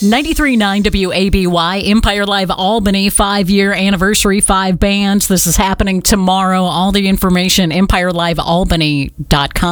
93.9 WABY, Empire Live Albany, 5-year anniversary, 5 bands. This is happening tomorrow. All the information, EmpireLiveAlbany.com.